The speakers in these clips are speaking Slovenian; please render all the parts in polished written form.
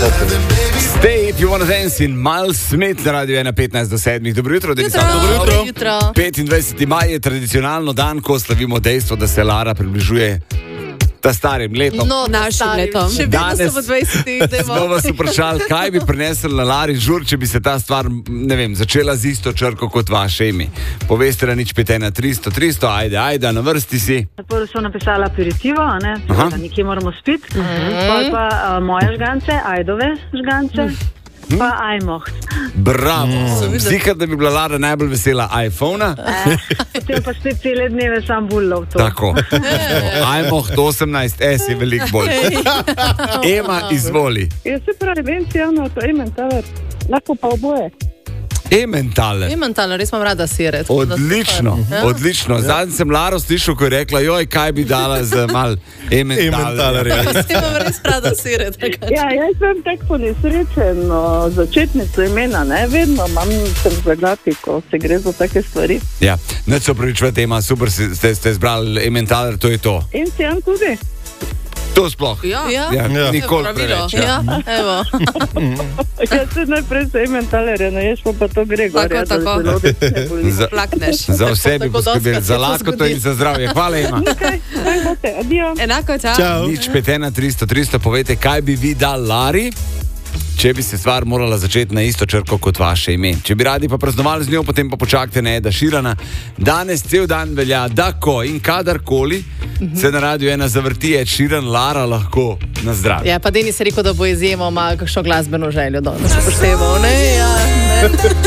Stay if you wanna dance in Miles Smith na Radio 1 15 do 7. Dobro jutro, Denis. Dobro jutro. 25. maj je tradicionalno dan, ko slavimo dejstvo, da se Lara približuje ta starim letom. No, našim letom. Še vedno so v 20. Smo vas vprašali, kaj bi prinesel na Lari žur, če bi se ta stvar, ne vem, začela z isto črko kot vaše ime. Poveste na 051 300, ajde, na vrsti si. Prvo so napisala aperitivo, ne, da nekje moramo spiti. Pol pa moje žgance, ajdove žgance, pa ajmoht. Bravo. Zihar, da bi bila Lara najbolj vesela iPhona. Potem pa spet cele dneve sam bullov to. Tako. Ajmoht 18S je veliko bolj. Ema, izvoli. Jaz se prevencijano, to je Emmentaler. Lahko pa oboje. Emmentaler. Emmentaler, res imam rada sire. Odlično, odlično. Zadnji sem Laro slišal, ko je rekla, joj, kaj bi dala za mal Emmentaler. Jaz imam res rada sire. Ja, jaz sem tako nesrečen, začetnico imena, ne, vedno sem zagati, ko se gre za take stvari. Ja, neč se opravičujete, Ema, super ste zbrali Emmentaler, to je to. In Cijan tudi. To sploh. Ja. Nikoli preveč. Ja, evo. Jaz se najprej se Emmentaler, ne ješ pa to gre gor. Tako. Plakneš. Za vse bi poskrbeli, za lakoto in za zdravje. Hvala, Ema. Najbote, adijo. Enako, čau. Nič 51 300, povejte, kaj bi vi dal Lari, če bi se stvar morala začeti na isto črko kot vaše ime. Če bi radi pa praznovali z njo, potem pa počakajte na Eda Širana. Danes cel dan velja, da ko in kadarkoli se na Radio 1 zavrti Ed Širan, Lara lahko na zdravje. Ja, pa Denis je rekel, da bo izjemo malo kakšno glasbeno željo danes upošteval, ne? Ja, ne.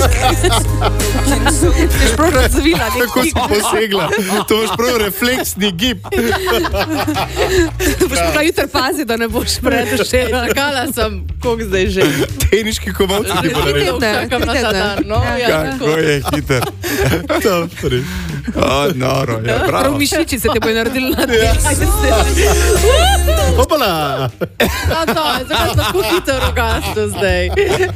Ti prav razvila. Tako si posegla. To boš prav refleksni gib. Boš pa jutro pazi, da ne boš predušela. Čakala sem, koliko zdaj že. Teniški komovci ti bo naredil. Čakam na ta dan, no? Kako je hiter. Dobri. Noro, ja, Prav bravo. mišiči se te bo naredili na dnevno. Opala. Zakaj smo tako hitro rogasto zdaj?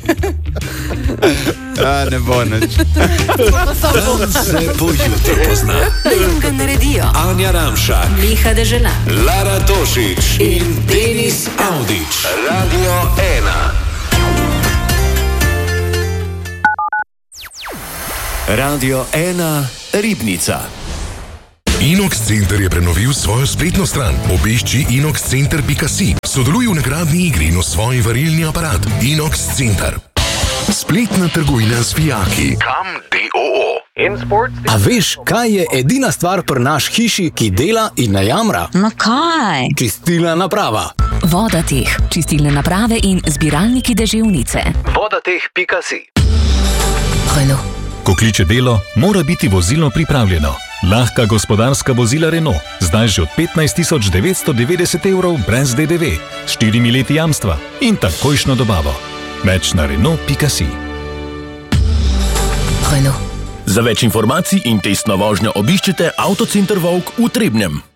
Ne bo nič. Se po jutru pozna. Ga naredijo Anja Ramšak, Miha Deželan. Lara Tošič in Denis Avdić. Radio 1. Radio 1 Ribnica. Inox Center je prenovil svojo spletno stran. Obišči inoxcenter.si. Sodeluj v nagradni igri in osvoji varilni aparat. Inox Center. Spletna trgovina s fijaki. Kam DOO. A veš, kaj je edina stvar pri naš hiši, ki dela in ne jamra? No kaj? Čistilna naprava. Vodateh, čistilne naprave in zbiralniki deževnice. Vodateh.si. Renault. Ko kliče delo, mora biti vozilo pripravljeno. Lahka gospodarska vozila Renault, zdaj že od 15.990 € brez DDV, s 4 leti jamstva in takojšno dobavo. Več na Renault.si. Renault. Za več informacij in testno vožnjo obiščite Avtocenter Vovk v Trebnjem.